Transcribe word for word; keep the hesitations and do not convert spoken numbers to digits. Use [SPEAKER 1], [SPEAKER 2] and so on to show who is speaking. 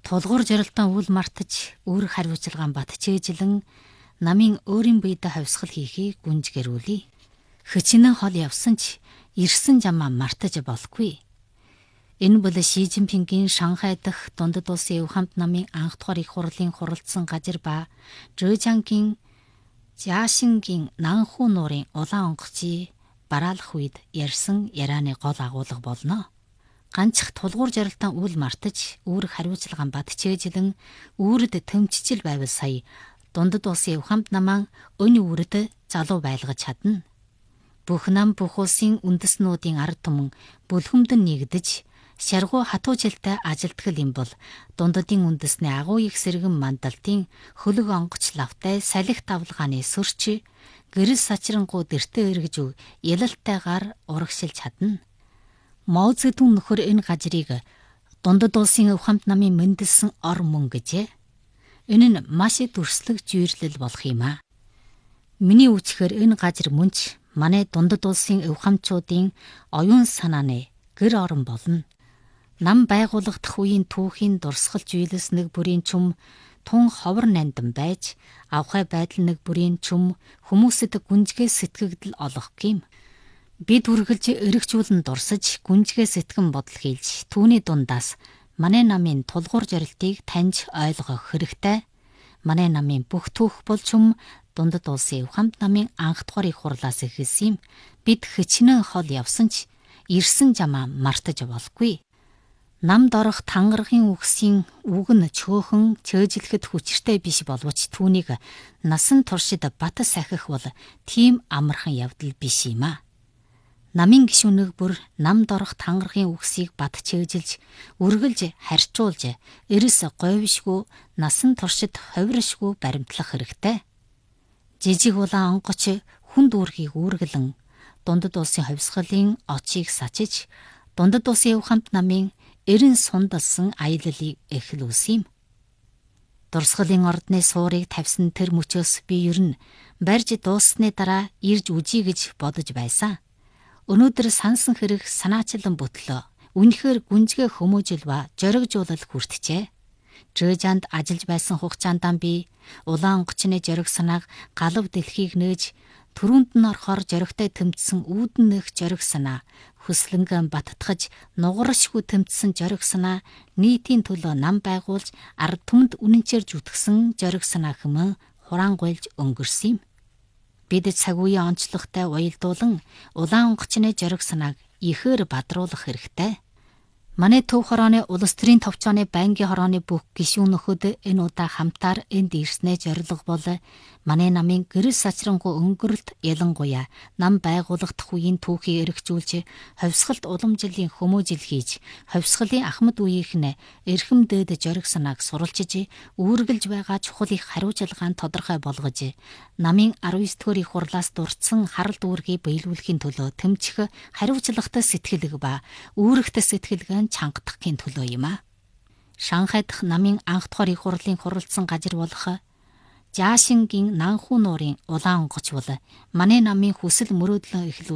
[SPEAKER 1] Тулгуур жаргалтан үл мартаж үүрэг хариуцлагаан батчээжлэн намын өөрийн биедээ хавьсгал хийхийг гүнжгэрүүлье. Хичнээн хол явсан ч ирсэн жамаа мартаж болохгүй. Энэ бол Ши Цзиньпингийн Шанхай дахь Дундад улсын өв хамт намын анх дахь их хурлын хуралдсан газар ба Зhejiangгийн Jiaxingгийн Нанху нуурын улаан онгоцыг бараалах үед ярьсан ярианы гол агуулга болно. Ганцх тулгуур жаргалтан үл мартаж үүрэг хариуцлагаан батчээжлэн үүрэд төмччил байвал сая Дундад улсын өв хамт намаа өн үүрэд залуу байлгаж чадна. Бүх нам бүх улсын үндэснүүдийн ард түмэн бүлхэмдэн нэгдэж шаргуу хатуужилтай ажилтгал юм бол дундадын үндэсний агуу их сэргэн мандалтын хөлөг онгоч лавтай салхи тавлгааны сөрч гэрэл сачрангуу дэртэ эргэж ялалтайгаар урагшилж чадна. Мао Цзэдун нөхөр энэ газрыг Дундад улсын өв хамт намын мэндэлсэн ор мөн гэжээ. Энэ нь маш их дүрслэг жүйрлэл болох юм а. Миний үчхээр энэ газар мөнч манай Дундад улсын өв хамтчуудын оюун санааны гэр орон болно. Нам байгуулагдах үеийн түүхийн дурсгал жийлс нэг бүрийн чум тун ховор нандин байж авхай байдал нэг бүрийн чум хүмүүсэд гүнжгээ сэтгэгдэл олох гим. Бид үргэлж эргчүүлэн дурсаж гүнжгээ сэтгэн бодол хийлж түүний дундаас манай намын тулгуур жаргалтыг таньж ойлгох хэрэгтэй. Манай намын бүх түүх бол чум Дундад улсын өв хамт намын анх дахь их хурлаас эхэлсэн юм. Бид хичнээн хол явсан ч ирсэн жамаа мартаж болохгүй. Намд орох тангаргийн үгсийн үг нь чөөхөн чөөжлөхөд хүчтэй биш боловч түүнийг насан туршид бат сахих бол тийм амархан явдал биш юм а. Намын гишүүнэг бүр намд орох тангаргийн үгсийг бат чөөжилж, үргэлж харьцуулж, эрс говьшгүй, насан туршид ховиршгүй баримтлах хэрэгтэй. Жижиг улаан онгоч хүнд үүргийг үүргэлэн Дундад улсын ховсгалын очийг сачиж, Дундад улсын өв хамт намын эрен сундалсан аяллыг эхлүүлсэн юм. Дурсгалын ордны суурийг тавьсан тэр мөчөөс би ер нь барьж дууссаны дараа ирж үзье гэж бодож байсан. Өнөөдөр сансан хэрэг санаачлан бүтлөө. Үнэхээр гүнжгээ хүмүүжил ба жоригжуулал хүртжээ. Зhejiangд ажиллаж байсан хугацаанд би улаан онгоцны жориг санааг галав дэлхийг нээж түрүүнд нь орохоор жоригтой тэмцсэн үүдэн нэх жориг санаа хүслэнгэн баттгаж нугаршгүй тэмцсэн жориг санаа нийтийн төлөө нам байгуулж ард түмэнд үнэнчээр зүтгсэн жориг санаа хэмээн хураангуйлж өнгөрсөн юм. Бид цаг үеийн онцлогтой уялдуулан улаан онгоцны жориг санааг ихээр бадруулах хэрэгтэй. Манай төв хорооны улс төрийн товчооны байнгын хорооны бүх гишүүн нөхөд энэ удаа хамтаар энд ирснээ зорилго бол манай намын гэрэл сачрангуй өнгөрөлт ялангуяа нам байгуулагдах үеийн түүхийг эргжүүлж ховсгалт уламжлалын хүмүүжил хийж ховсгалын ахмад үеийнх нь эрхэм дээд жориг санааг суралцж үүргэлж байгаа чухал их хариуцлагаан тодорхой болгож намын арван девять дугаар их хурлаас дурдсан харалт үүргийг биелүүлэхийн төлөө тэмцэх хариуцлагатай сэтгэлэг ба үүрэгтэй сэтгэлгэн чангадахын төлөө юм а. Шанхай дахь намын анх дахь их хурлын хуралдсан газар болох Jiaxingгийн Нанху нуурын улаан онгоч бол манай намын хүсэл мөрөөдлөн эхлүүл